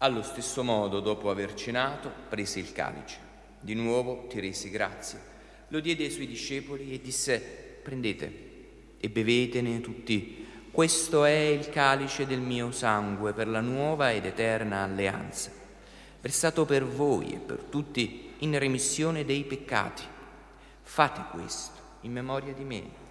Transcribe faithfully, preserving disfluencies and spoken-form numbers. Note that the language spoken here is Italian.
Allo stesso modo, dopo aver cenato, prese il calice. Di nuovo ti resi grazie, lo diede ai suoi discepoli e disse: prendete e bevetene tutti. Questo è il calice del mio sangue per la nuova ed eterna alleanza, versato per voi e per tutti in remissione dei peccati. Fate questo in memoria di me.